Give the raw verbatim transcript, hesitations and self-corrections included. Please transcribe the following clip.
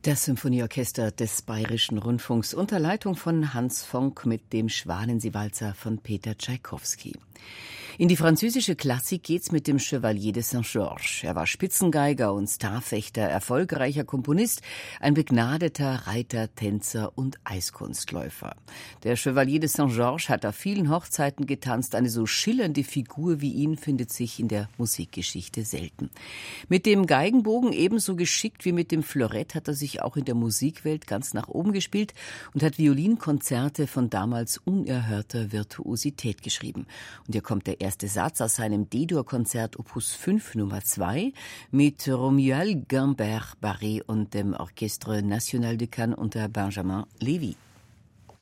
Das Symphonieorchester des Bayerischen Rundfunks unter Leitung von Hans Fonck mit dem Schwanensee-Walzer von Peter Tschaikowski. In die französische Klassik geht's mit dem Chevalier de Saint-Georges. Er war Spitzengeiger und Starfechter, erfolgreicher Komponist, ein begnadeter Reiter, Tänzer und Eiskunstläufer. Der Chevalier de Saint-Georges hat auf vielen Hochzeiten getanzt. Eine so schillernde Figur wie ihn findet sich in der Musikgeschichte selten. Mit dem Geigenbogen ebenso geschickt wie mit dem Florett hat er sich auch in der Musikwelt ganz nach oben gespielt und hat Violinkonzerte von damals unerhörter Virtuosität geschrieben. Und hier kommt der erste Satz aus seinem D-Dur-Konzert Opus fünf Nummer zwei mit Romuald Guimbert Barré und dem Orchestre National de Cannes unter Benjamin Levy.